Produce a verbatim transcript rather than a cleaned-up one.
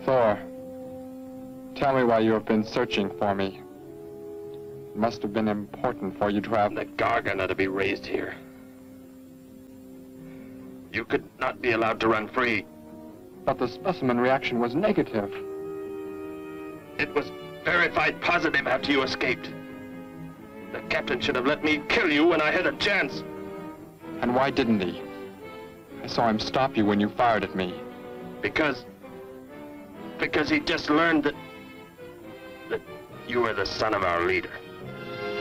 Thor, tell me why you have been searching for me. It must have been important for you to have... The Gargant are to be raised here. You could not be allowed to run free. But the specimen reaction was negative. It was verified positive after you escaped. The captain should have let me kill you when I had a chance. And why didn't he? I saw him stop you when you fired at me. Because... Because he just learned that... that you were the son of our leader.